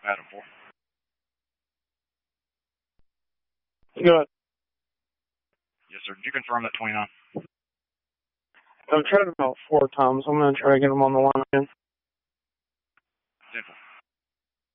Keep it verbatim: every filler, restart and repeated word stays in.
Adam four. Go ahead. Yes, sir. Did you confirm that twenty-nine? I've tried about four times. I'm going to try to get him on the line again.